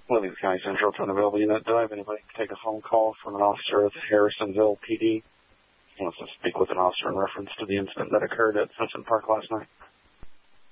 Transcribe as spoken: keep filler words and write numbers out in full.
Williams County Central to an available unit. Do I have anybody take a phone call from an officer of Harrisonville P D? He wants to speak with an officer in reference to the incident that occurred at Simpson Park last night.